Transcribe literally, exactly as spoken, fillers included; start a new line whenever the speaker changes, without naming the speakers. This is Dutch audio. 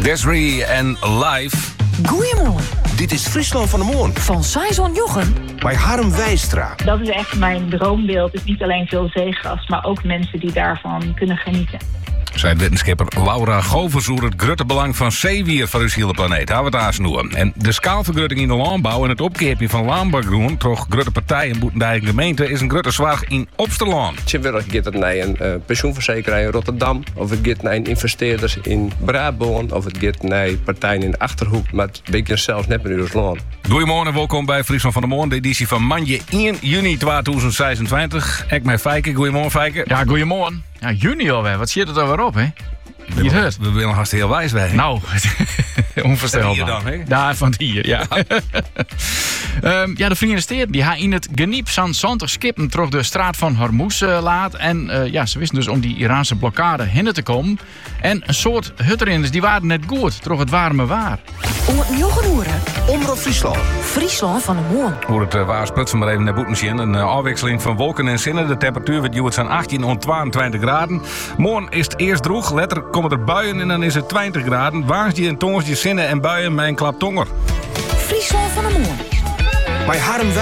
Desiree en Live.
Goeiemorgen.
Dit is Friesland van de Moon.
Van Saison Jochem.
Bij Harm Wijstra.
Dat is echt mijn droombeeld. Dus niet alleen veel zeegras, maar ook mensen die daarvan kunnen genieten.
Zei wetenschapper Laura Govers over het grote belang van zeewier voor uw hele planeet. Hou het aansnoeren. En de schaalvergroting in de landbouw en het opkeerpje van landbouwgroen, toch grote partijen en de eigen gemeente, is een grote zwaar in Opsterland.
Tjewillig gaat het naar een uh, pensioenverzekeraar in Rotterdam, of het gaat naar een investeerders in Brabant, of het gaat naar partijen in de Achterhoek, maar het begint zelfs net met uw land.
Goedemorgen en welkom bij Friesland van de Moon, de editie van Manje één juni tweeduizend zesentwintig. Ik ben Fijke. Goedemorgen, Fijke.
Ja, goedemorgen. Ja, juni alweer. Wat zit het er weer op, hè?
We,
we,
we willen hartstikke heel wijs bij.
Nou, onvoorstelbaar.
Hier dan, hè?
Daar van hier, ja. um, ja, de Verenigde Staten die gaan in het geniep van zwantig skippen terug de straat van Hormuz uh, laat. En uh, ja, ze wisten dus om die Iraanse blokkade hinder te komen. En een soort hutterinders, die waren net goed, terug het warme waar.
Om het Jochem horen.
Omroep Friesland.
Friesland van de Moon.
Hoe het uh, waar sprutsen maar even naar boeten zien. Een uh, afwisseling van wolken en zinnen. De temperatuur wordt duwt van achttien tot tweeëntwintig graden. Morgen is het eerst droog. Later komen er buien en dan is het twintig graden. Woensdag en donderdag zinnen en buien met een klap tonger.
Friesland van de Moon.
Bij Harm